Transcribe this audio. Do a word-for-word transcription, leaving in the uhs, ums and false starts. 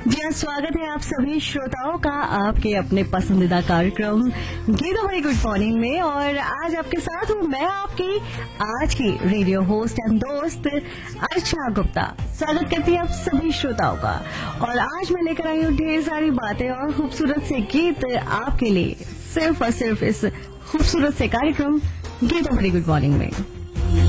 जी हाँ, स्वागत है आप सभी श्रोताओं का आपके अपने पसंदीदा कार्यक्रम गीतों भरी गुड मॉर्निंग में। और आज आपके साथ हूँ मैं, आपकी आज की रेडियो होस्ट एंड दोस्त अर्चना गुप्ता। स्वागत करती है आप सभी श्रोताओं का। और आज मैं लेकर आई हूँ ढेर सारी बातें और खूबसूरत से गीत आपके लिए, सिर्फ और सिर्फ इस खूबसूरत से कार्यक्रम गीतों भरी गुड मॉर्निंग में।